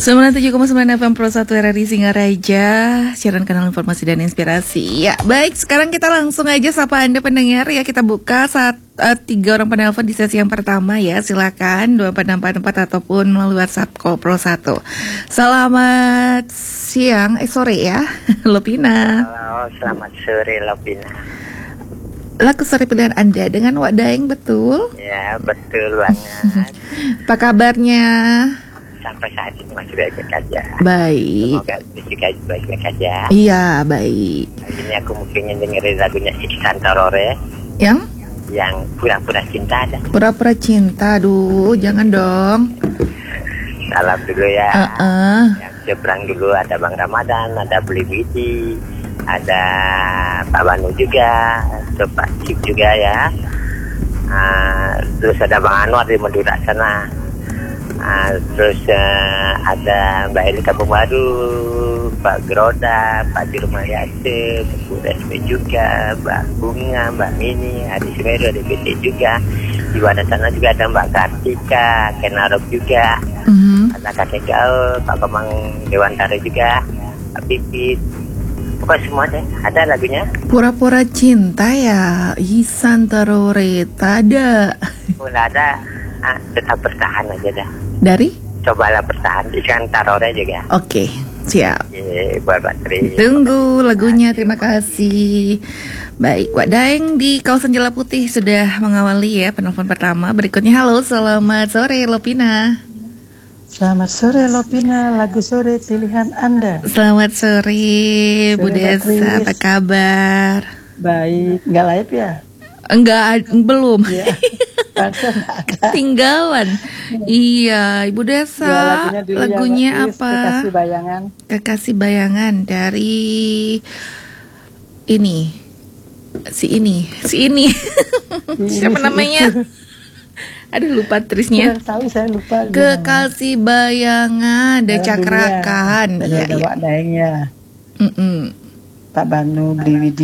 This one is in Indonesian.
97,9 FM Pro 1 RRI Singaraja, siaran kanal informasi dan inspirasi. Ya, baik, sekarang kita langsung aja sapa Anda pendengar ya. Kita buka 3 orang penelpon di sesi yang pertama ya. Silakan 2444 ataupun melalui WhatsApp Call Pro 1. Selamat siang, sore ya, Lopina. Halo, selamat sore Lopina. Lagu sore pilihan Anda dengan Wak Daeng, betul? Ya, betul banget. Apa kabarnya? Sampai saat ini masih baik-baik aja. Baik. Semoga juga baik-baik aja. Iya, baik. Hari ini aku mungkin dengerin lagunya Iksan Tarore yang pura-pura cinta ada. Pura-pura cinta, aduh, jangan dong. Salam dulu ya. Yang seberang dulu ada Bang Ramadan, ada Beli Widi, ada Pak Banu juga, ada Pak Cip juga ya. Terus ada Bang Anwar di Madura sana. Terus ada Mbak Eli Kampung Baru, Pak Geroda, Pak Dirma Yase, Bu Resmi juga, Mbak Bunga, Mbak Mini, Adi Semeru, ada BT juga. Di wadah sana juga ada Mbak Kartika, Kenarok juga, ada Kakek Gaul, Pak Komang Dewantara juga, Pak Pipit. Pokoknya semua deh, ada lagunya. Pura-pura cinta ya, Iksan Tarore, ada. Udah ada, tetap bertahan aja dah. Dari? Cobalah bertahan, Iksan Tarore juga. Oke, siap. Buat Batri. Tunggu lagunya, terima kasih. Baik, Wak Daeng di kawasan Jala Putih sudah mengawali ya penelpon pertama. Berikutnya, halo, selamat sore Lopina. Selamat sore Lopina, lagu sore pilihan Anda. Selamat sore Bu Desa, apa kabar? Baik, nggak live ya? Enggak, belum. Ya. Ketinggalan. Iya, Ibu Desa. Lagunya apa? Kekasih Bayangan. Kekasih Bayangan dari ini. Si ini. Siapa namanya? Aduh, lupa tulisnya. Saya lupa. Kekasih Bayangan, ada Cakrakan. Ada Wak Daeng ya. Pak Banu, Beli Widi.